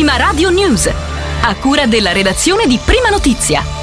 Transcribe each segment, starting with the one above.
Prima Radio News, a cura della redazione di Prima Notizia.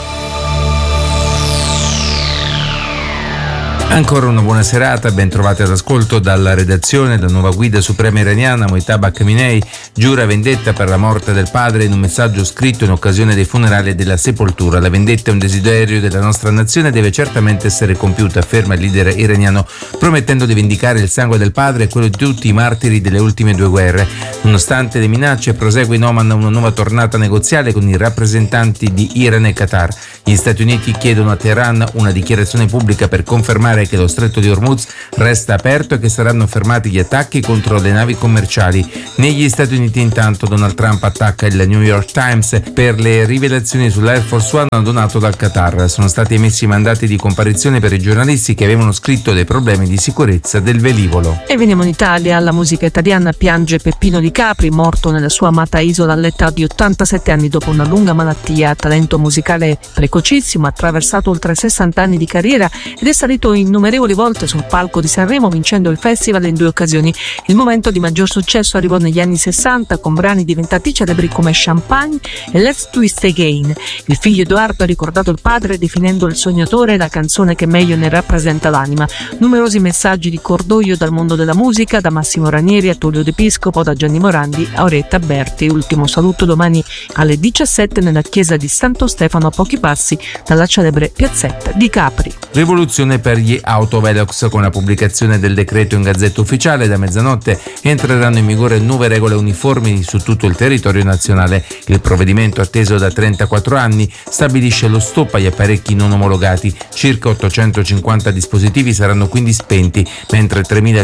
Ancora una buona serata, ben trovati all'ascolto dalla redazione. La nuova guida suprema iraniana, Mojtaba Khamenei, giura vendetta per la morte del padre in un messaggio scritto in occasione dei funerali e della sepoltura. La vendetta è un desiderio della nostra nazione e deve certamente essere compiuta, afferma il leader iraniano, promettendo di vendicare il sangue del padre e quello di tutti i martiri delle ultime due guerre. Nonostante le minacce, prosegue in Oman una nuova tornata negoziale con i rappresentanti di Iran e Qatar. Gli Stati Uniti chiedono a Teheran una dichiarazione pubblica per confermare che lo stretto di Hormuz resta aperto e che saranno fermati gli attacchi contro le navi commerciali. Negli Stati Uniti intanto Donald Trump attacca il New York Times per le rivelazioni sull'Air Force One donato dal Qatar. Sono stati emessi mandati di comparizione per i giornalisti che avevano scritto dei problemi di sicurezza del velivolo. E veniamo in Italia. La musica italiana piange Peppino Di Capri, morto nella sua amata isola all'età di 87 anni dopo una lunga malattia. Talento musicale precocissimo, ha attraversato oltre 60 anni di carriera ed è salito innumerevoli volte sul palco di Sanremo, vincendo il festival in 2 occasioni. Il momento di maggior successo arrivò negli anni 60 con brani diventati celebri come Champagne e Let's Twist Again. Il figlio Edoardo ha ricordato il padre definendo il sognatore la canzone che meglio ne rappresenta l'anima. Numerosi messaggi di cordoglio dal mondo della musica, da Massimo Ranieri a Tullio De Piscopo, da Gianni Morandi a Orietta Berti. Ultimo saluto domani alle 17 nella chiesa di Santo Stefano, a pochi passi dalla celebre piazzetta di Capri. Rivoluzione per gli autovelox. Con la pubblicazione del decreto in Gazzetta Ufficiale da mezzanotte entreranno in vigore nuove regole uniformi su tutto il territorio nazionale. Il provvedimento, atteso da 34 anni, stabilisce lo stop agli apparecchi non omologati. Circa 850 dispositivi saranno quindi spenti, mentre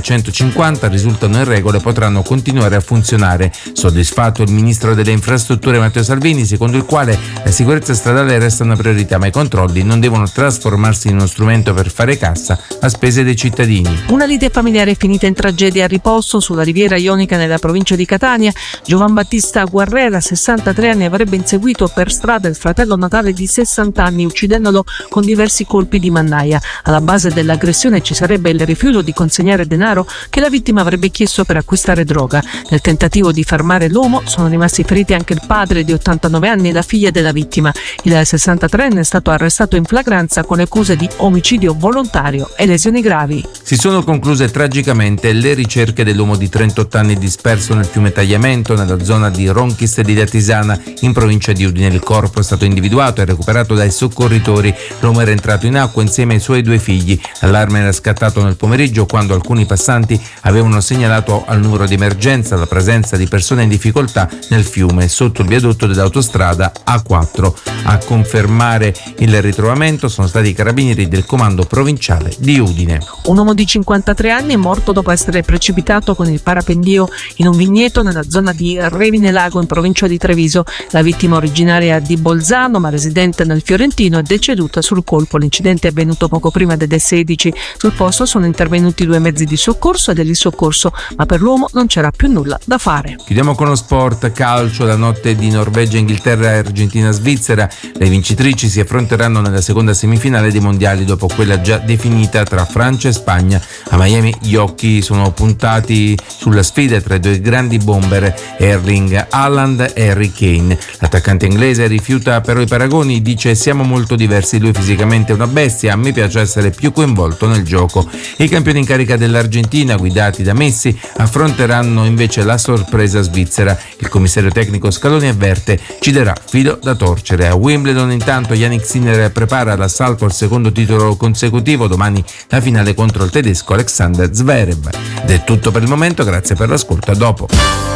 3.150 risultano in regola e potranno continuare a funzionare. Soddisfatto il ministro delle infrastrutture Matteo Salvini, secondo il quale la sicurezza stradale resta una priorità, ma i controlli non devono trasformarsi in uno strumento per fare cassa a spese dei cittadini. Una lite familiare è finita in tragedia a Riposto, sulla riviera ionica nella provincia di Catania. Giovan Battista Guerrera, 63 anni, avrebbe inseguito per strada il fratello Natale di 60 anni, uccidendolo con diversi colpi di mannaia. Alla base dell'aggressione ci sarebbe il rifiuto di consegnare denaro che la vittima avrebbe chiesto per acquistare droga. Nel tentativo di fermare l'uomo sono rimasti feriti anche il padre di 89 anni e la figlia della vittima. Il 63enne è stato arrestato in flagranza con accuse di omicidio volontario e lesioni gravi. Si sono concluse tragicamente le ricerche dell'uomo di 38 anni disperso nel fiume Tagliamento, nella zona di Ronchis di Latisana, in provincia di Udine. Il corpo è stato individuato e recuperato dai soccorritori. L'uomo era entrato in acqua insieme ai suoi 2 figli. L'allarme era scattato nel pomeriggio, quando alcuni passanti avevano segnalato al numero di emergenza la presenza di persone in difficoltà nel fiume sotto il viadotto dell'autostrada A4. A confermare il ritrovamento sono stati i carabinieri del comando provinciale di Udine. Un uomo di 53 anni è morto dopo essere precipitato con il parapendio in un vigneto nella zona di Revinelago, in provincia di Treviso. La vittima, originaria di Bolzano ma residente nel Fiorentino, è deceduta sul colpo. L'incidente è avvenuto poco prima delle 16. Sul posto sono intervenuti 2 mezzi di soccorso e dell'isoccorso, ma per l'uomo non c'era più nulla da fare. Chiudiamo con lo sport calcio. La notte di Norvegia, Inghilterra e Argentina, Svizzera. Le vincitrici si affronteranno nella seconda semifinale dei mondiali dopo quella già definita tra Francia e Spagna. A Miami gli occhi sono puntati sulla sfida tra i 2 grandi bomber, Erling Haaland e Harry Kane. L'attaccante inglese rifiuta però i paragoni, dice: siamo molto diversi, lui fisicamente è una bestia, a me piace essere più coinvolto nel gioco. I campioni in carica dell'Argentina, guidati da Messi, affronteranno invece la sorpresa svizzera. Il commissario tecnico Scaloni avverte: ci darà filo da torcere. A Wimbledon intanto Jannik Sinner prepara l'assalto al secondo titolo consecutivo, domani la finale contro il tedesco Alexander Zverev. Ed è tutto per il momento, grazie per l'ascolto, a dopo.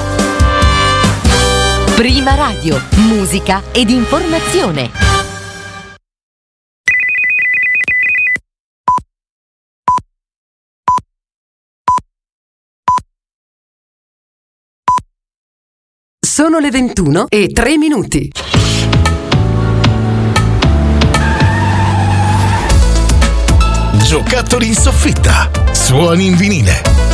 Prima Radio, musica ed informazione. Sono le 21:03. Giocattoli in soffitta, suoni in vinile,